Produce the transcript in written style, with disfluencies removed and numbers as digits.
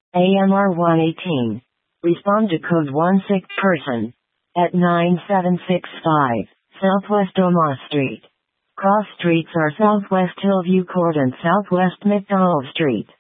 AMR 118. Respond to code 1 sick person. At 9765 Southwest Omaha Street. Cross streets are Southwest Hillview Court and Southwest McDonald Street.